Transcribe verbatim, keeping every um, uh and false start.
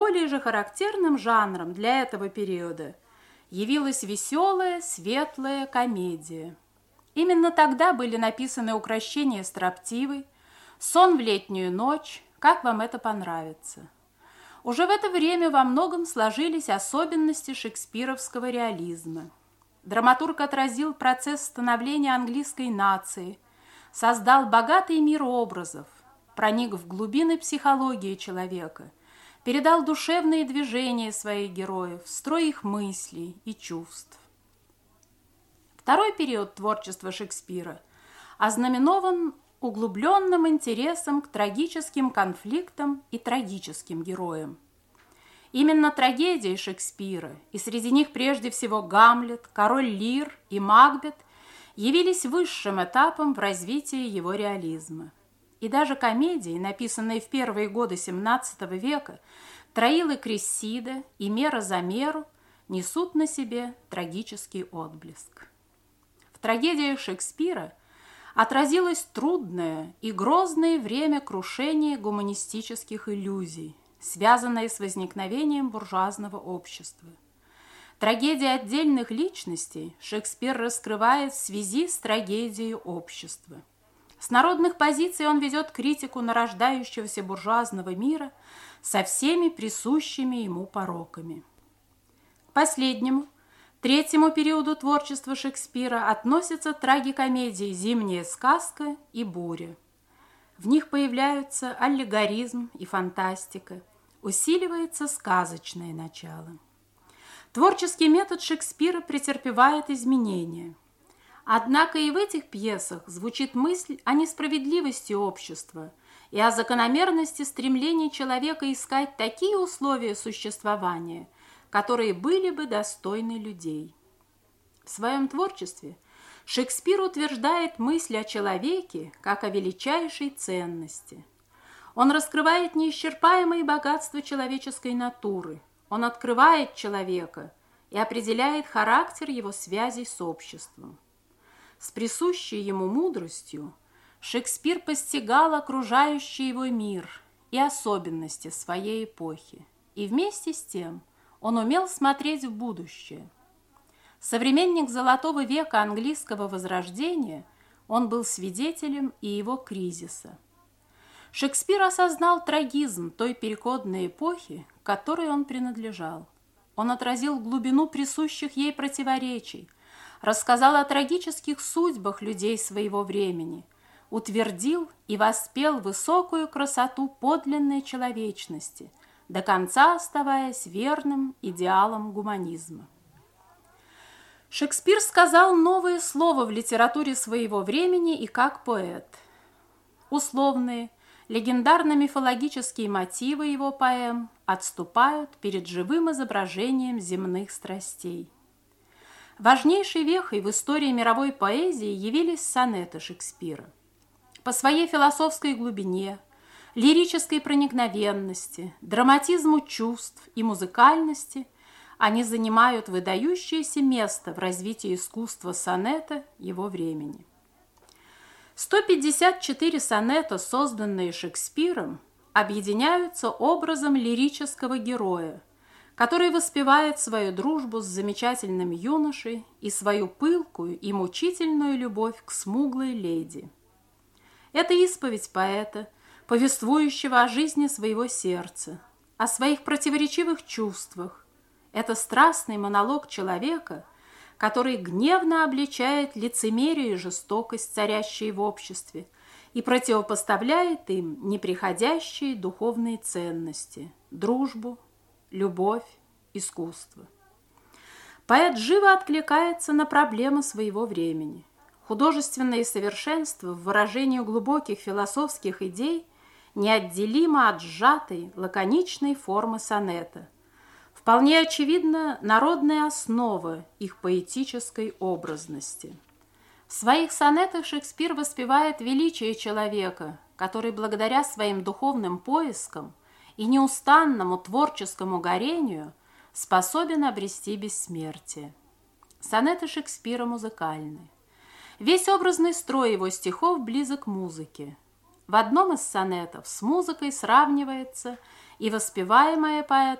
Наиболее же характерным жанром для этого периода явилась веселая, светлая комедия. Именно тогда были написаны «Укрощение строптивой», «Сон в летнюю ночь», «Как вам это понравится». Уже в это время во многом сложились особенности шекспировского реализма. Драматург отразил процесс становления английской нации, создал богатый мир образов, проник в глубины психологии человека, передал душевные движения своих героев, строй их мыслей и чувств. Второй период творчества Шекспира ознаменован углубленным интересом к трагическим конфликтам и трагическим героям. Именно трагедии Шекспира, и среди них прежде всего Гамлет, Король Лир и Макбет, явились высшим этапом в развитии его реализма. И даже комедии, написанные в первые годы семнадцатого века, Троил и Крессида и Мера за меру, несут на себе трагический отблеск. В трагедиях Шекспира отразилось трудное и грозное время крушения гуманистических иллюзий, связанное с возникновением буржуазного общества. Трагедии отдельных личностей Шекспир раскрывает в связи с трагедией общества. С народных позиций он ведет критику нарождающегося буржуазного мира со всеми присущими ему пороками. К последнему, третьему периоду творчества Шекспира относятся трагикомедии «Зимняя сказка» и «Буря». В них появляются аллегоризм и фантастика, усиливается сказочное начало. Творческий метод Шекспира претерпевает изменения. Однако и в этих пьесах звучит мысль о несправедливости общества и о закономерности стремления человека искать такие условия существования, которые были бы достойны людей. В своем творчестве Шекспир утверждает мысль о человеке как о величайшей ценности. Он раскрывает неисчерпаемые богатства человеческой натуры, он открывает человека и определяет характер его связей с обществом. С присущей ему мудростью Шекспир постигал окружающий его мир и особенности своей эпохи, и вместе с тем он умел смотреть в будущее. Современник Золотого века английского возрождения, он был свидетелем и его кризиса. Шекспир осознал трагизм той переходной эпохи, к которой он принадлежал. Он отразил глубину присущих ей противоречий, рассказал о трагических судьбах людей своего времени, утвердил и воспел высокую красоту подлинной человечности, до конца оставаясь верным идеалам гуманизма. Шекспир сказал новое слово в литературе своего времени и как поэт. Условные, легендарно-мифологические мотивы его поэм отступают перед живым изображением земных страстей. Важнейшей вехой в истории мировой поэзии явились сонеты Шекспира. По своей философской глубине, лирической проникновенности, драматизму чувств и музыкальности они занимают выдающееся место в развитии искусства сонета его времени. сто пятьдесят четыре сонета, созданные Шекспиром, объединяются образом лирического героя, который воспевает свою дружбу с замечательным юношей и свою пылкую и мучительную любовь к смуглой леди. Это исповедь поэта, повествующего о жизни своего сердца, о своих противоречивых чувствах. Это страстный монолог человека, который гневно обличает лицемерие и жестокость, царящие в обществе, и противопоставляет им неприходящие духовные ценности – дружбу, любовь, искусство. Поэт живо откликается на проблемы своего времени. Художественное совершенство в выражении глубоких философских идей неотделимо от сжатой, лаконичной формы сонета. Вполне очевидна народная основа их поэтической образности. В своих сонетах Шекспир воспевает величие человека, который благодаря своим духовным поискам и неустанному творческому горению способен обрести бессмертие. Сонеты Шекспира музыкальны. Весь образный строй его стихов близок к музыке. В одном из сонетов с музыкой сравнивается и воспеваемая поэтом